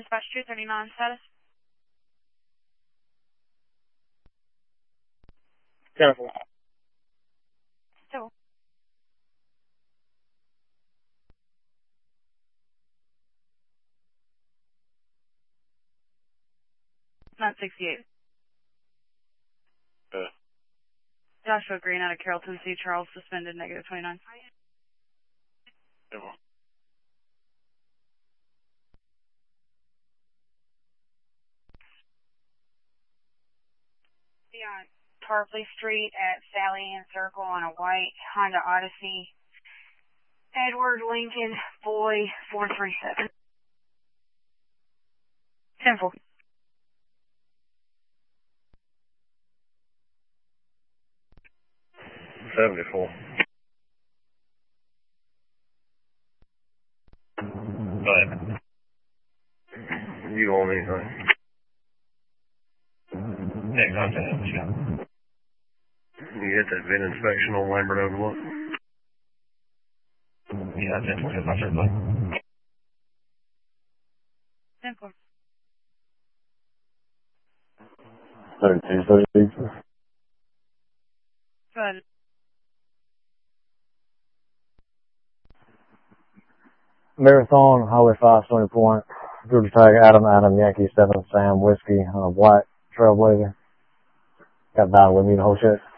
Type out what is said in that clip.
dispatch 239 status. 10-4. So. 968. Joshua Green out of Carroll, Tennessee. Charles suspended, negative 29. Be on Tarpley Street at Sally Ann Circle on a white Honda Odyssey. Edward Lincoln, boy, 437. 10-4. 74. Go ahead. You want anything? Yeah, contact me. You get that VIN inspection on Lambert Overlook? Yeah, 10-4 hit my circle. 10-4. 32. Go ahead. Marathon, Highway 5, Stony Point. Georgia Tag, Adam, Yankee 7, Sam, Whiskey, White, Trailblazer. Got down with me the whole shit.